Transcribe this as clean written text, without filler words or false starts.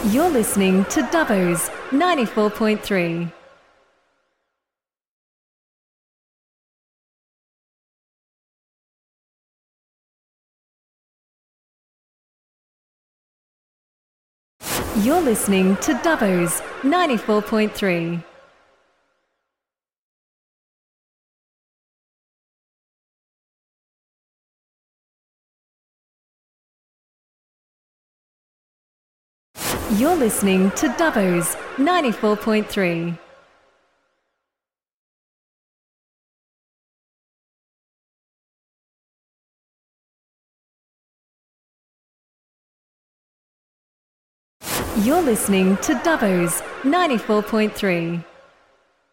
You're listening to Dubbo's 94.3. You're listening to Dubbo's 94.3. You're listening to Dubbo's 94.3. You're listening to Dubbo's 94.3.